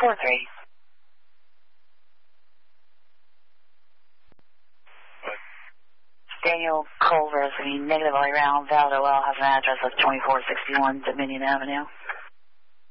43. Daniel Culver, negative all around. Valid OL has an address of 2461 Dominion Avenue.